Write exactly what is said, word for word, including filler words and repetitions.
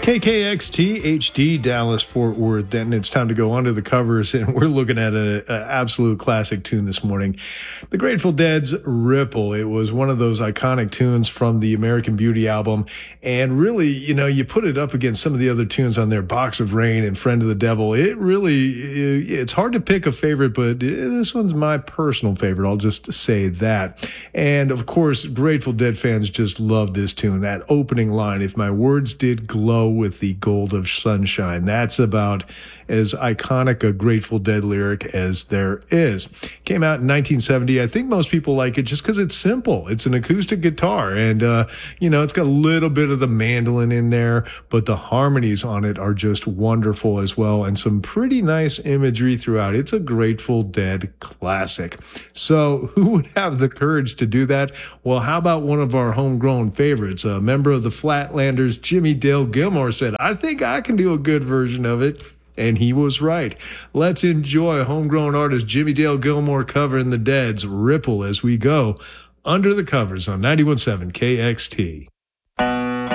K K X T H D Dallas Fort Worth Denton. It's time to go under the covers, and we're looking at an absolute classic tune this morning. The Grateful Dead's Ripple. It was one of those iconic tunes from the American Beauty album, and really, you know, you put it up against some of the other tunes on there, Box of Rain and Friend of the Devil. It really, it's hard to pick a favorite, but this one's my personal favorite. I'll just say that. And of course, Grateful Dead fans just love this tune. That opening line, "If my words did glow with the gold of sunshine." That's about as iconic a Grateful Dead lyric as there is. Came out in nineteen seventy. I think most people like it just because it's simple. It's an acoustic guitar, and uh, you know, it's got a little bit of the mandolin in there, but the harmonies on it are just wonderful as well, and some pretty nice imagery throughout. It's a Grateful Dead classic. So who would have the courage to do that? Well, how about one of our homegrown favorites? A member of the Flatlanders, Jimmy Dale Gilmore, said, "I think I can do a good version of it." And he was right. Let's enjoy homegrown artist Jimmy Dale Gilmore covering the Dead's Ripple as we go under the covers on ninety-one point seven K X T.